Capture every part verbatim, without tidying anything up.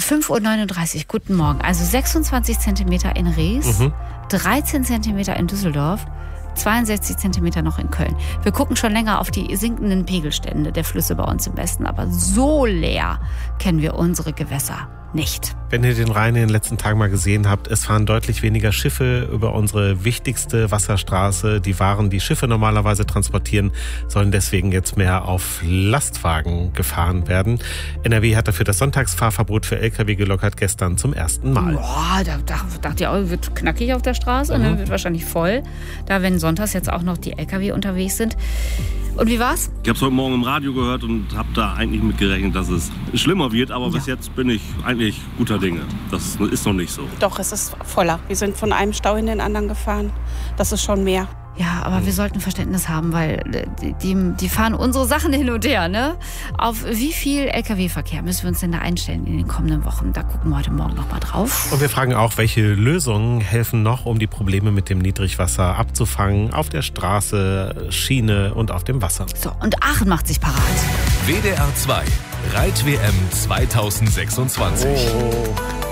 fünf Uhr neununddreißig, guten Morgen. Also sechsundzwanzig Zentimeter in Rees, mhm. dreizehn Zentimeter in Düsseldorf, zweiundsechzig Zentimeter noch in Köln. Wir gucken schon länger auf die sinkenden Pegelstände der Flüsse bei uns im Westen, aber so leer kennen wir unsere Gewässer nicht. Wenn ihr den Rhein in den letzten Tagen mal gesehen habt, es fahren deutlich weniger Schiffe über unsere wichtigste Wasserstraße. Die Waren, die Schiffe normalerweise transportieren, sollen deswegen jetzt mehr auf Lastwagen gefahren werden. N R W hat dafür das Sonntagsfahrverbot für L K W gelockert, gestern zum ersten Mal. Boah, da, da dachte ich auch, wird knackig auf der Straße, mhm. ne? Wird wahrscheinlich voll. Da, wenn sonntags jetzt auch noch die L K W unterwegs sind. Und wie war's? Ich habe es heute Morgen im Radio gehört und habe da eigentlich mit gerechnet, dass es schlimmer wird. Aber ja. bis jetzt bin ich eigentlich guter Dinge. Das ist noch nicht so. Doch, es ist voller. Wir sind von einem Stau in den anderen gefahren. Das ist schon mehr. Ja, aber wir sollten Verständnis haben, weil die, die, die fahren unsere Sachen hin und her, ne? Auf wie viel L K W-Verkehr müssen wir uns denn da einstellen in den kommenden Wochen? Da gucken wir heute Morgen noch mal drauf. Und wir fragen auch, welche Lösungen helfen noch, um die Probleme mit dem Niedrigwasser abzufangen? Auf der Straße, Schiene und auf dem Wasser. So, und Aachen macht sich parat. W D R zwei, Reit-W M zweitausendsechsundzwanzig. Oh.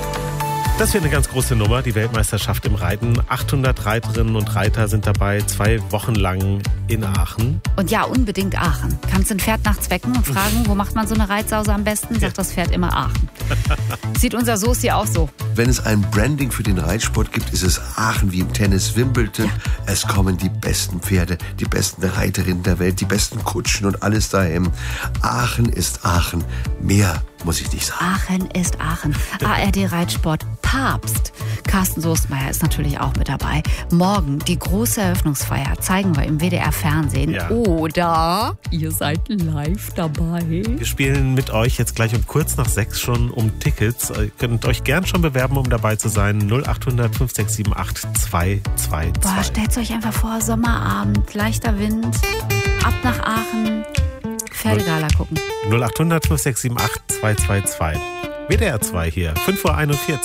Das wird eine ganz große Nummer, die Weltmeisterschaft im Reiten. achthundert Reiterinnen und Reiter sind dabei, zwei Wochen lang in Aachen. Und ja, unbedingt Aachen. Kannst ein Pferd nachts wecken und fragen, wo macht man so eine Reitsause am besten? Sagt das Pferd immer Aachen. Sieht unser Soßi auch so. Wenn es ein Branding für den Reitsport gibt, ist es Aachen wie im Tennis Wimbledon. Ja. Es kommen die besten Pferde, die besten Reiterinnen der Welt, die besten Kutschen und alles dahin. Aachen ist Aachen. Mehr muss ich nicht sagen. Aachen ist Aachen. A R D Reitsport Papst. Carsten Soestmeier ist natürlich auch mit dabei. Morgen die große Eröffnungsfeier zeigen wir im W D R Fernsehen. Ja. Oder ihr seid live dabei. Wir spielen mit euch jetzt gleich um kurz nach sechs schon um Tickets. Ihr könnt euch gern schon bewerben, um dabei zu sein. null achthundert fünf sechs sieben acht zwei zwei zwei. Boah, stellt euch einfach vor, Sommerabend, leichter Wind, ab nach Aachen, Pferdegala gucken. null achthundert fünf sechs sieben acht zwei zwei zwei. W D R zwei hier, fünf Uhr einundvierzig.